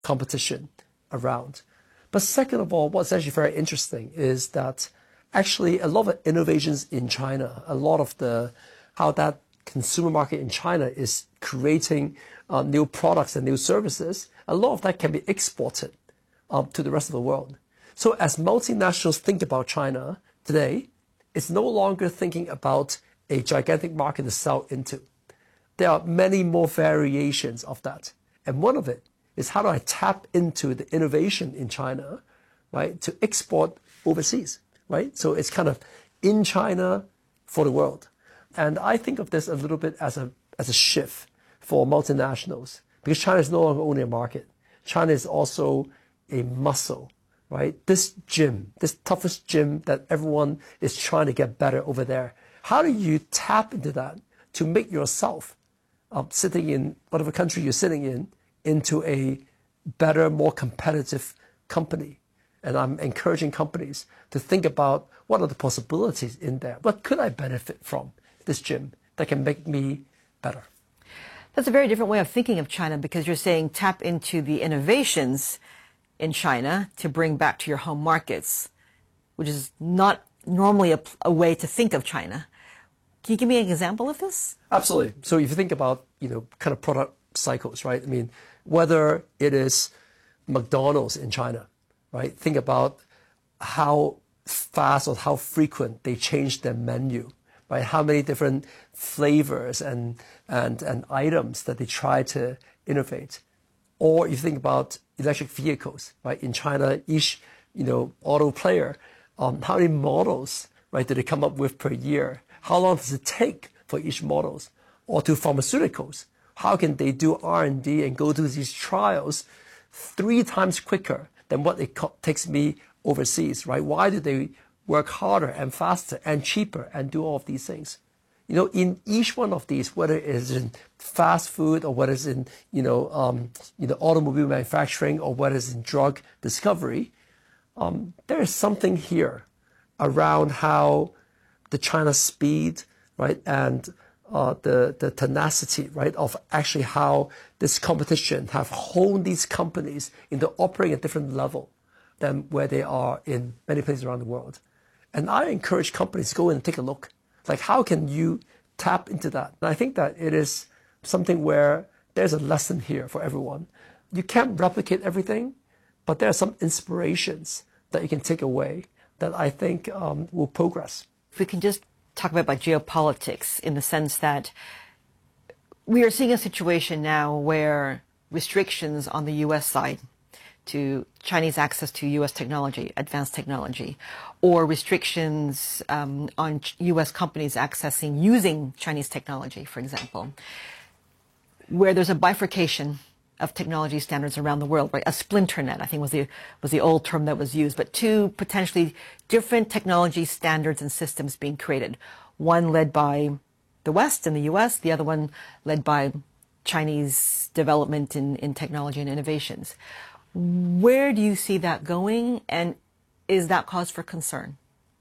competition around. But second of all, what's actually very interesting is that actually a lot of innovations in China, a lot of how that consumer market in China is creating new products and new services, a lot of that can be exported to the rest of the world. So as multinationals think about China today, it's no longer thinking about a gigantic market to sell into. There are many more variations of that. And one of it is how do I tap into the innovation in China, right, to export overseas, right? So it's kind of in China for the world. And I think of this a little bit as a shift for multinationals, because China is no longer only a market. China is also a muscle, right? This gym, this toughest gym that everyone is trying to get better over there. How do you tap into that to make yourself, sitting in whatever country you're sitting in, into a better, more competitive company? And I'm encouraging companies to think about what are the possibilities in there? What could I benefit from this gym that can make me better? That's a very different way of thinking of China, because you're saying tap into the innovations in China to bring back to your home markets, which is not normally a way to think of China. Can you give me an example of this? Absolutely. So if you think about, kind of product cycles, right? I mean, whether it is McDonald's in China, right? Think about how fast or how frequent they change their menu, right? How many different flavors and items that they try to innovate. Or you think about electric vehicles, right? In China, each, auto player, how many models, right, do they come up with per year? How long does it take for each models? Or to pharmaceuticals, how can they do R&D and go through these trials 3 times quicker than what it takes me overseas, right? Why do they work harder and faster and cheaper and do all of these things? In each one of these, whether it is in fast food or whether it's in, automobile manufacturing or whether it's in drug discovery, there is something here around how the China speed, right, and the tenacity, right, of actually how this competition have honed these companies into operating at a different level than where they are in many places around the world. And I encourage companies to go in and take a look. Like, how can you tap into that? And I think that it is something where there's a lesson here for everyone. You can't replicate everything, but there are some inspirations that you can take away that I think will progress. If we can just talk about geopolitics, in the sense that we are seeing a situation now where restrictions on the U.S. side to Chinese access to U.S. technology, advanced technology, or restrictions on U.S. companies using Chinese technology, for example, where there's a bifurcation of technology standards around the world, right? A splinternet, I think was the old term that was used, but 2 potentially different technology standards and systems being created. One led by the West and the U.S., the other one led by Chinese development in technology and innovations. Where do you see that going, and is that cause for concern?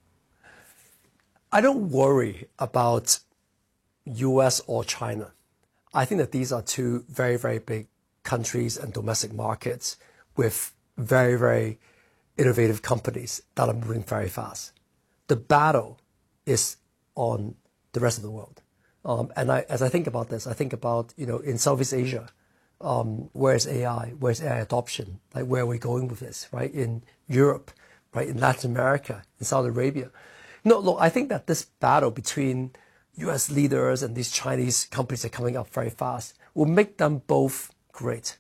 I don't worry about U.S. or China. I think that these are 2 very, very big countries and domestic markets with very, very innovative companies that are moving very fast. The battle is on the rest of the world. As I think about this, I think about, in Southeast Asia, where's AI? Where's AI adoption? Like, where are we going with this, right? In Europe, right? In Latin America, in Saudi Arabia. Look, I think that this battle between U.S. leaders and these Chinese companies that are coming up very fast will make them both great.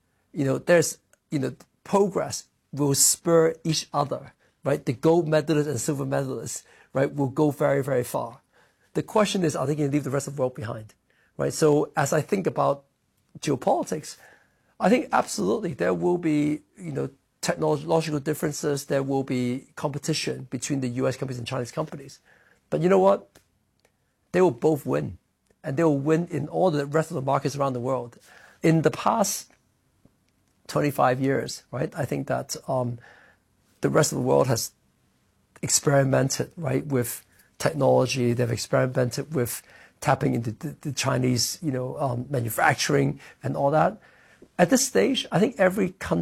Progress will spur each other, right? The gold medalists and silver medalists, right, will go very, very far. The question is, are they going to leave the rest of the world behind, right? So as I think about geopolitics, I think absolutely there will be, technological differences. There will be competition between the U.S. companies and Chinese companies. But you know what? They will both win. And they will win in all the rest of the markets around the world. In the past 25 years, right, I think that the rest of the world has experimented, right, with technology. They've experimented with tapping into the Chinese, manufacturing and all that. At this stage, I think every country